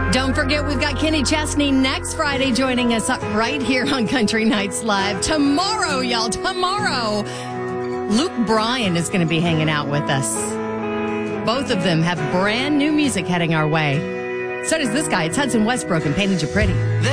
Don't forget, we've got Kenny Chesney next Friday joining us right here on Country Nights Live. Tomorrow, y'all, tomorrow, Luke Bryan is going to be hanging out with us. Both of them have brand new music heading our way. So does this guy. It's Hudson Westbrook and Painted You Pretty.